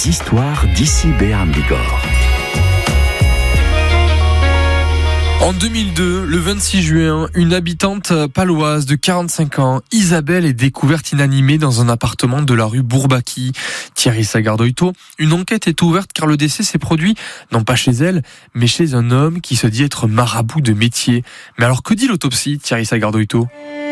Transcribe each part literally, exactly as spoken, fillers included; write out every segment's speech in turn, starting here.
Les histoires d'ici Béarn Bigorre. En deux mille deux, le vingt-six juin, une habitante paloise de quarante-cinq ans, Isabelle, est découverte inanimée dans un appartement de la rue Bourbaki. Thierry Sagardoito, une enquête est ouverte car le décès s'est produit, non pas chez elle, mais chez un homme qui se dit être marabout de métier. Mais alors que dit l'autopsie, Thierry Sagardoito ?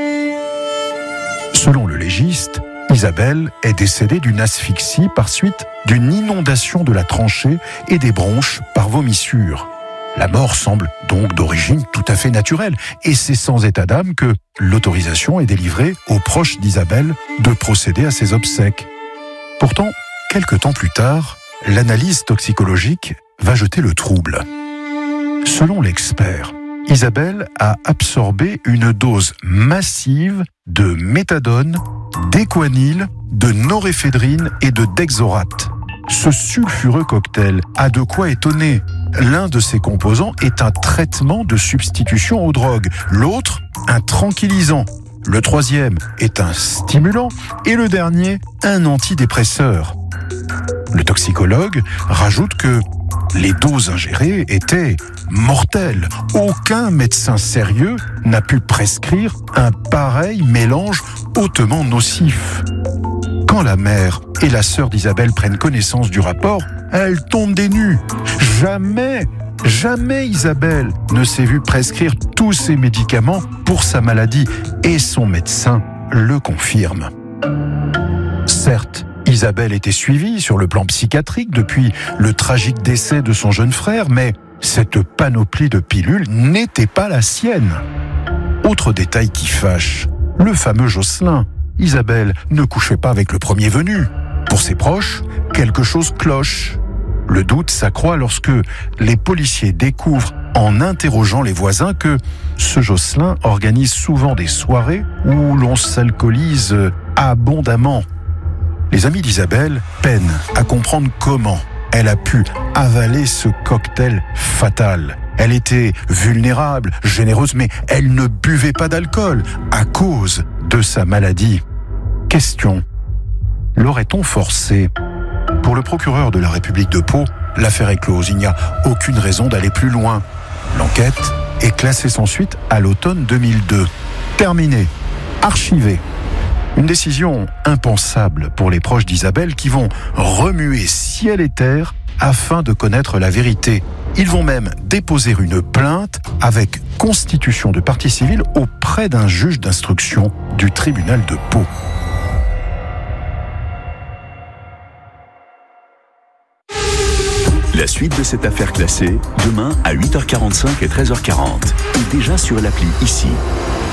Selon le légiste, Isabelle est décédée d'une asphyxie par suite d'une inondation de la tranchée et des bronches par vomissure. La mort semble donc d'origine tout à fait naturelle et c'est sans état d'âme que l'autorisation est délivrée aux proches d'Isabelle de procéder à ses obsèques. Pourtant, quelque temps plus tard, l'analyse toxicologique va jeter le trouble. Selon l'expert, Isabelle a absorbé une dose massive de méthadone, d'équanil, de noréphédrine et de dexorate. Ce sulfureux cocktail a de quoi étonner. L'un de ses composants est un traitement de substitution aux drogues, l'autre un tranquillisant, le troisième est un stimulant et le dernier un antidépresseur. Le toxicologue rajoute que les doses ingérées étaient mortelles. Aucun médecin sérieux n'a pu prescrire un pareil mélange hautement nocif. Quand la mère et la sœur d'Isabelle prennent connaissance du rapport, elles tombent des nues. Jamais, jamais Isabelle ne s'est vue prescrire tous ces médicaments pour sa maladie et son médecin le confirme. Certes, Isabelle était suivie sur le plan psychiatrique depuis le tragique décès de son jeune frère, mais cette panoplie de pilules n'était pas la sienne. Autre détail qui fâche, le fameux Jocelyn. Isabelle ne couchait pas avec le premier venu. Pour ses proches, quelque chose cloche. Le doute s'accroît lorsque les policiers découvrent, en interrogeant les voisins, que ce Jocelyn organise souvent des soirées où l'on s'alcoolise abondamment. Les amis d'Isabelle peinent à comprendre comment elle a pu avaler ce cocktail fatal. Elle était vulnérable, généreuse, mais elle ne buvait pas d'alcool à cause de sa maladie. Question. L'aurait-on forcé ? Pour le procureur de la République de Pau, l'affaire est close. Il n'y a aucune raison d'aller plus loin. L'enquête est classée sans suite à l'automne deux mille deux. Terminée. Archivée. Une décision impensable pour les proches d'Isabelle qui vont remuer ciel et terre afin de connaître la vérité. Ils vont même déposer une plainte avec constitution de partie civile auprès d'un juge d'instruction du tribunal de Pau. La suite de cette affaire classée, demain à huit heures quarante-cinq et treize heures quarante. Et déjà sur l'appli Ici.